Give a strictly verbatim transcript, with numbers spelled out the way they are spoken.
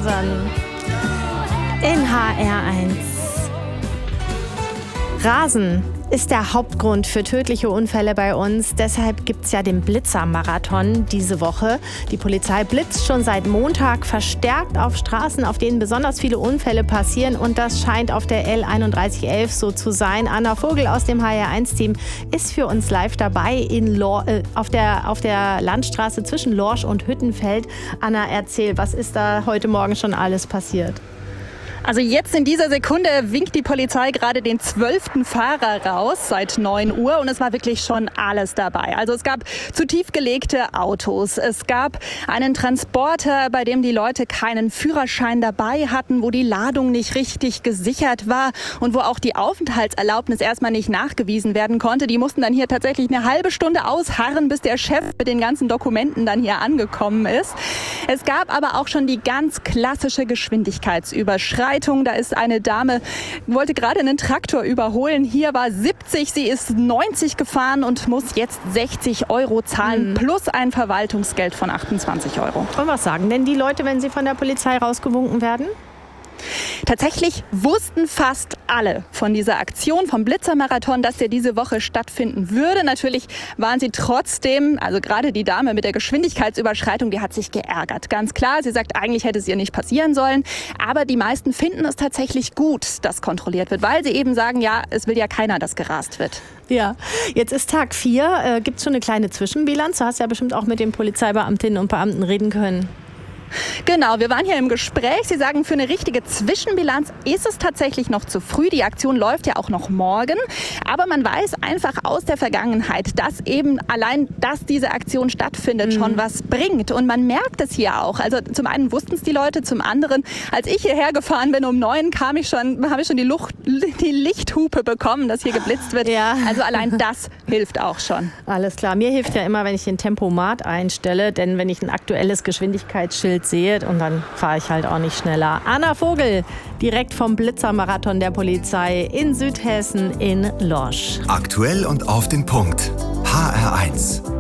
Fasern in H R eins. Rasen ist der Hauptgrund für tödliche Unfälle bei uns. Deshalb gibt es ja den Blitzermarathon diese Woche. Die Polizei blitzt schon seit Montag verstärkt auf Straßen, auf denen besonders viele Unfälle passieren. Und das scheint auf der L einunddreißig elf so zu sein. Anna Vogel aus dem H R eins Team ist für uns live dabei in Lor- äh, auf, der, auf der Landstraße zwischen Lorsch und Hüttenfeld. Anna, erzähl, was ist da heute Morgen schon alles passiert? Also jetzt in dieser Sekunde winkt die Polizei gerade den zwölften Fahrer raus seit neun Uhr und es war wirklich schon alles dabei. Also es gab zu tief gelegte Autos, es gab einen Transporter, bei dem die Leute keinen Führerschein dabei hatten, wo die Ladung nicht richtig gesichert war und wo auch die Aufenthaltserlaubnis erstmal nicht nachgewiesen werden konnte. Die mussten dann hier tatsächlich eine halbe Stunde ausharren, bis der Chef mit den ganzen Dokumenten dann hier angekommen ist. Es gab aber auch schon die ganz klassische Geschwindigkeitsüberschreitung. Da ist eine Dame, wollte gerade einen Traktor überholen. Hier war siebzig, sie ist neunzig gefahren und muss jetzt sechzig Euro zahlen, mhm. plus ein Verwaltungsgeld von achtundzwanzig Euro. Und was sagen denn die Leute, wenn sie von der Polizei rausgewunken werden? Tatsächlich wussten fast alle von dieser Aktion, vom Blitzermarathon, dass der diese Woche stattfinden würde. Natürlich waren sie trotzdem, also gerade die Dame mit der Geschwindigkeitsüberschreitung, die hat sich geärgert. Ganz klar, sie sagt, eigentlich hätte es ihr nicht passieren sollen. Aber die meisten finden es tatsächlich gut, dass kontrolliert wird, weil sie eben sagen, ja, es will ja keiner, dass gerast wird. Ja, jetzt ist Tag vier. Äh, gibt es schon eine kleine Zwischenbilanz? Du hast ja bestimmt auch mit den Polizeibeamtinnen und Beamten reden können. Genau, wir waren hier im Gespräch. Sie sagen, für eine richtige Zwischenbilanz ist es tatsächlich noch zu früh. Die Aktion läuft ja auch noch morgen. Aber man weiß einfach aus der Vergangenheit, dass eben allein, dass diese Aktion stattfindet, mhm. schon was bringt. Und man merkt es hier auch. Also zum einen wussten es die Leute, zum anderen, als ich hierher gefahren bin um neun, kam ich schon, habe ich schon die, Lucht, die Lichthupe bekommen, dass hier geblitzt wird. Ja. Also allein das hilft auch schon. Alles klar. Mir hilft ja immer, wenn ich den Tempomat einstelle. Denn wenn ich ein aktuelles Geschwindigkeitsschild sehe und dann fahre ich halt auch nicht schneller. Anna Vogel, direkt vom Blitzermarathon der Polizei in Südhessen in Lorsch. Aktuell und auf den Punkt. H R eins.